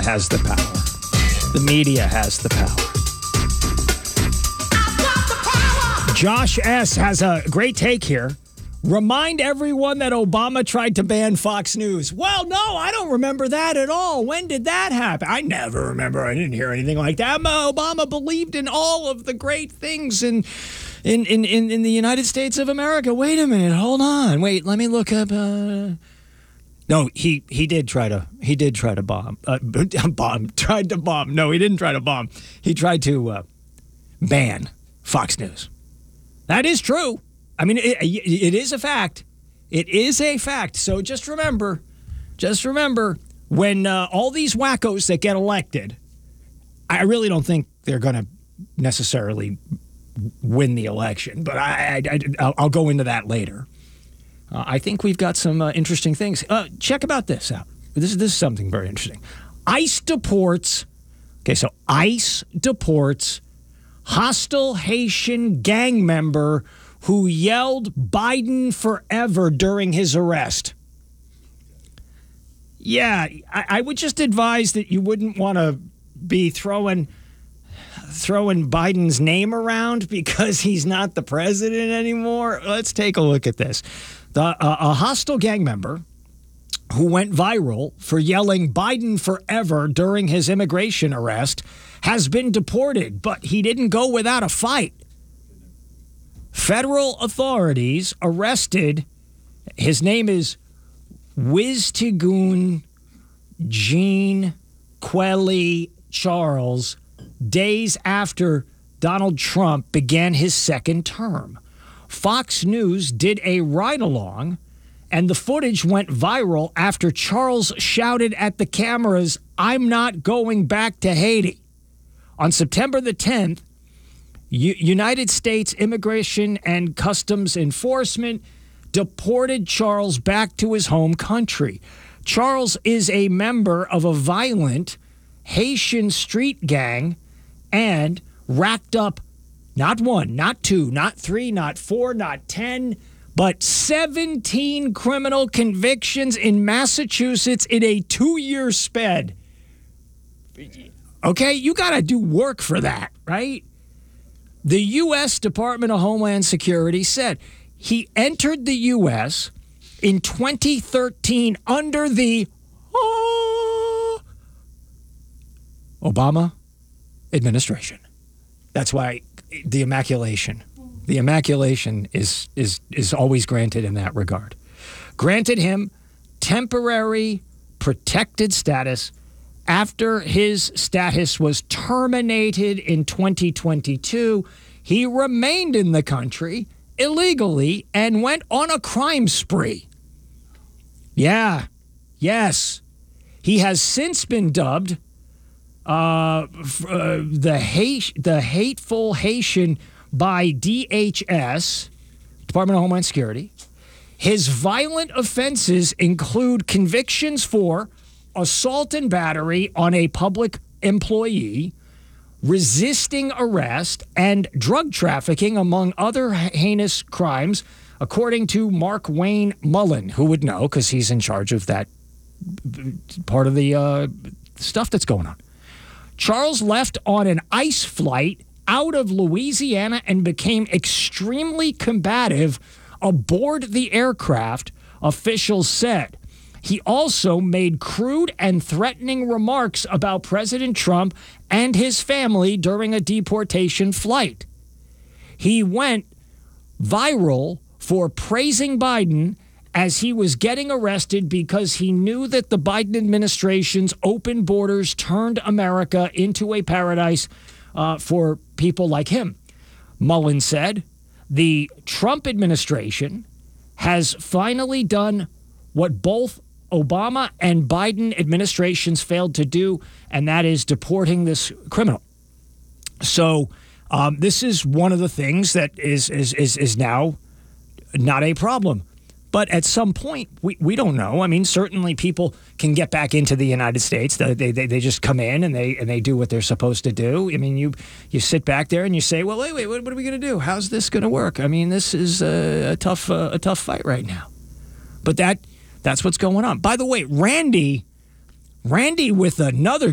has the power. The media has the power. Josh S. has a great take here. Remind everyone that Obama tried to ban Fox News. Well, no, I don't remember that at all. When did that happen? I never remember. I didn't hear anything like that. Obama believed in all of the great things in the United States of America. Wait a minute. Hold on. Wait, let me look up. No, he did try to bomb. Tried to bomb. No, he didn't try to bomb. He tried to ban Fox News. That is true. I mean, it is a fact. It is a fact. So just remember, when all these wackos that get elected, I really don't think they're going to necessarily win the election. But I'll go into that later. I think we've got some interesting things. Check about this out. This is something very interesting. ICE deports. Okay, so ICE deports hostile Haitian gang member who yelled Biden forever during his arrest. Yeah, I would just advise that you wouldn't want to be throwing Biden's name around because he's not the president anymore. Let's take a look at this. A hostile gang member who went viral for yelling Biden forever during his immigration arrest has been deported, but he didn't go without a fight. Federal authorities arrested, his name is Wiztigun Jean Quelly Charles, days after Donald Trump began his second term. Fox News did a ride-along, and the footage went viral after Charles shouted at the cameras, "I'm not going back to Haiti." On September the 10th, United States Immigration and Customs Enforcement deported Charles back to his home country. Charles is a member of a violent Haitian street gang and racked up not one, not two, not three, not four, not 10, but 17 criminal convictions in Massachusetts in a 2-year span. Okay, you got to do work for that, right? The U.S. Department of Homeland Security said he entered the U.S. in 2013 under the Obama administration. That's why the immaculation is always granted in that regard. Granted him temporary protected status after his status was terminated in 2022. He remained in the country illegally and went on a crime spree. Yeah. Yes. He has since been dubbed the hateful Haitian by DHS, Department of Homeland Security. His violent offenses include convictions for assault and battery on a public employee, resisting arrest, and drug trafficking, among other heinous crimes, according to Mark Wayne Mullen, who would know because he's in charge of that part of the stuff that's going on. Charles left on an ICE flight out of Louisiana and became extremely combative aboard the aircraft, officials said. He also made crude and threatening remarks about President Trump and his family during a deportation flight. He went viral for praising Biden as he was getting arrested because he knew that the Biden administration's open borders turned America into a paradise for people like him. Mullen said, the Trump administration has finally done what both Obama and Biden administrations failed to do, and that is deporting this criminal. So this is one of the things that is now not a problem. But at some point, we don't know. I mean, certainly people can get back into the United States. They just come in and they do what they're supposed to do. I mean, you sit back there and you say, well, wait, what are we going to do? How's this going to work? I mean, this is a tough fight right now. But that's what's going on. By the way, Randy with another